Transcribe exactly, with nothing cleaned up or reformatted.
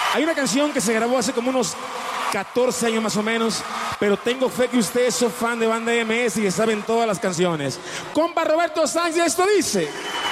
Hay una canción que se grabó hace como unos catorce años más o menos, pero tengo fe que ustedes son fan de Banda M S y que saben todas las canciones. Compa Roberto Sánchez, esto dice...